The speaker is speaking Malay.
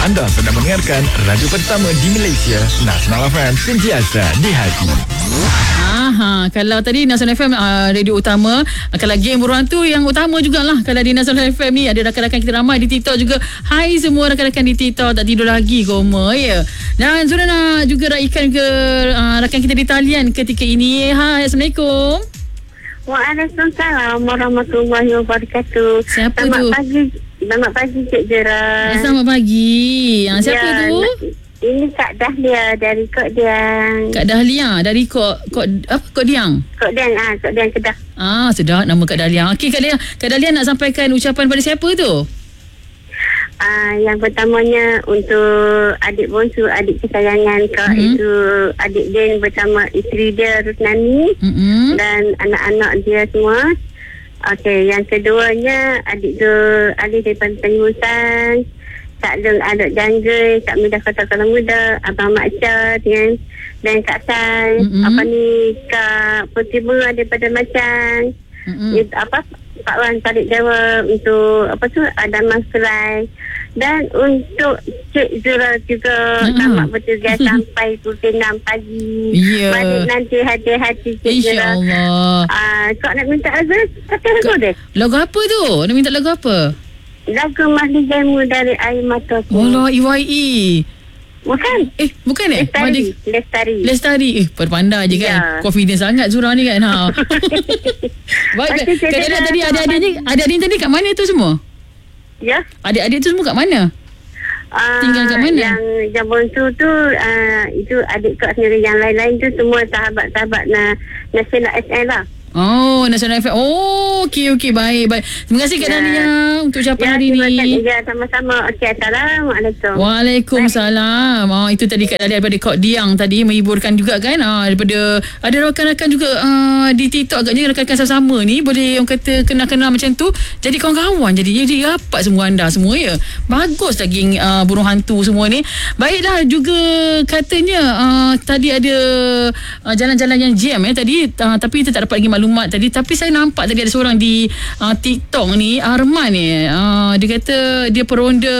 Anda sedang mendengarkan radio pertama di Malaysia, Nasional FM, sentiasa di hati. Kalau tadi Nasional FM radio utama, kalau game buruan tu yang utama jugalah. Kalau di Nasional FM ni ada rakan-rakan kita ramai di TikTok juga. Hai semua rakan-rakan di TikTok, tak tidur lagi koma ya. Dan sudah nak juga raikan ke rakan kita di talian ketika ini. Hai, Assalamualaikum. Waalaikumsalam warahmatullahi wabarakatuh. Siapa tu? Selamat pagi Cik Jera. Selamat pagi. Siapa tu? Ini Kak Dahlia dari Kok Diang. Kak Dahlia dari Kok Diang. Kok Diang Kedah. Sedap nama Kak Dahlia. Okey Kak Dahlia nak sampaikan ucapan pada siapa tu? Yang pertamanya untuk adik bongsu, adik kesayangan Kak, itu adik Din bersama isteri dia Rusnani dan anak-anak dia semua. Okey, yang keduanya adik tu Ali daripada Tanjung Kak Lung Anak Jangga, Kak Muda Kota Kuala Muda, Abang Makca dan Kak San, Kak Putih Bunga daripada Macang. Pak Wan Tarik Jawa, untuk Adam Maskelai, dan untuk Cik Zura juga tamat bertugas sampai pukul 6 pagi. Balik nanti hati-hati Cik Zura. InsyaAllah. Kau nak minta lagu? Kata lagu dia. Lagu apa tu? Nak minta lagu apa? Lagu Mahdi Jaimu dari Air Mata Ku. Allah, EYE. Bukan. Bukan Lestari. Pandai je kan. Confident sangat Zura ni kan. Baik, kadang-kadang tadi adik-adik tadi kat mana tu semua? Ya. Adik-adik tu semua kat mana? Tinggal kat mana? Yang bongsu tu itu adik Kak sendiri. Yang lain-lain tu semua sahabat-sahabat Nasional SL lah. Nasional FM. Okey, baik. Terima kasih Kak Dahlia untuk ucapan hari ni. Ya, sama-sama. Okey, Assalamualaikum. Waalaikumsalam. Itu tadi Kak Dahlia daripada Kok Diang tadi, menghiburkan juga kan. Daripada ada rakan-rakan juga di TikTok agaknya rakan-rakan sama-sama ni boleh orang kata kenal-kenal macam tu. Jadi kawan-kawan jadi rapat semua anda semua ya. Bagus lagi burung hantu semua ni. Baiklah, juga katanya tadi ada jalan-jalan yang jam tadi, tapi kita tak dapat lagi maklumat tadi. Tapi saya nampak tadi ada seorang di TikTok ni, Arman ni, dia kata dia peronda